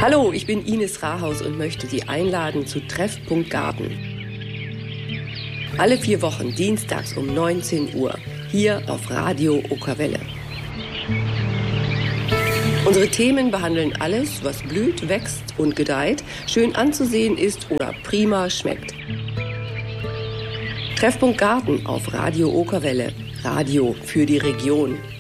Hallo, ich bin Ines Rahaus und möchte Sie einladen zu Treffpunkt Garten. Alle 4 Wochen dienstags um 19 Uhr hier auf Radio Okerwelle. Unsere Themen behandeln alles, was blüht, wächst und gedeiht, schön anzusehen ist oder prima schmeckt. Treffpunkt Garten auf Radio Okerwelle. Radio für die Region.